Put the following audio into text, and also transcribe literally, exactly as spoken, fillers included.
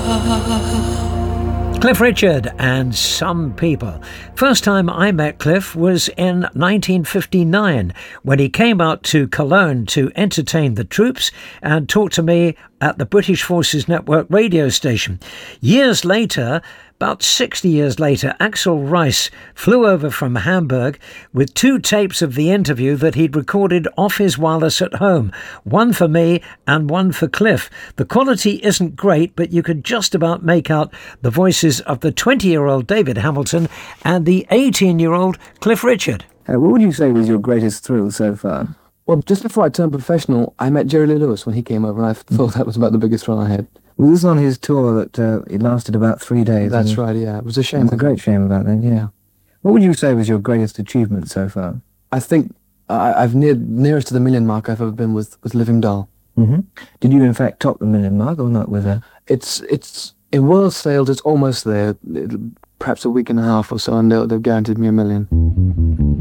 Cliff Richard and Some People. First time I met Cliff was in nineteen fifty-nine when he came out to Cologne to entertain the troops and talk to me at the British Forces Network radio station. Years later, about sixty years later, Axel Rice flew over from Hamburg with two tapes of the interview that he'd recorded off his wireless at home, one for me and one for Cliff. The quality isn't great, but you could just about make out the voices of the twenty-year-old David Hamilton and the eighteen-year-old Cliff Richard. Uh, what would you say was your greatest thrill so far? Well, just before I turned professional, I met Jerry Lee Lewis when he came over, and I thought that was about the biggest thrill I had. Well, this was on his tour that uh, it lasted about three days. That's right, yeah. It was a shame. It's a great shame about that, yeah. What would you say was your greatest achievement so far? I think I, I've neared nearest to the million mark I've ever been with, with Living Doll. Mm-hmm. Did you, in fact, top the million mark or not with that? It's, it's in world sales, it's almost there. It, perhaps a week and a half or so, and they'll, they've guaranteed me a million.